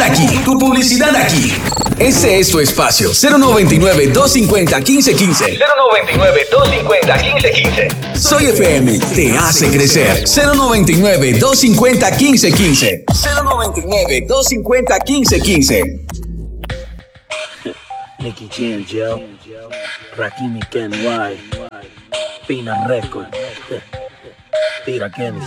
aquí, tu publicidad aquí. Ese es tu espacio. 099-250-1515. 099-250-1515. Soy FM, te hace crecer. 099-250-1515. 099-250-1515. Nicky Jam, Joe, Rakimi Ken Y, Pina Record, Tira Kenny.